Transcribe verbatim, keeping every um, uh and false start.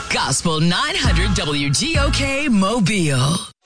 Gospel nine hundred W G O K Mobile.